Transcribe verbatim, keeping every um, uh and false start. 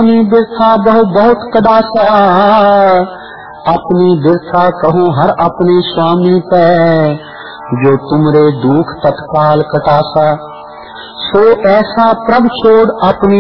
अपनी बिरथा बहु बहुत कदासा, अपनी बिरथा कहूँ हर अपने स्वामी पे, जो तुमरे दुख तत्काल कटासा। सो ऐसा प्रभ छोड़ अपनी